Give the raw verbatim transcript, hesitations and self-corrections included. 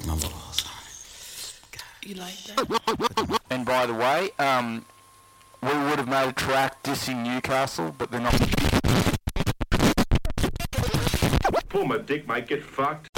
my balls. You like that? And by the way, um, we would have made a track dissing Newcastle, but they're not. Pull my dick, might get fucked.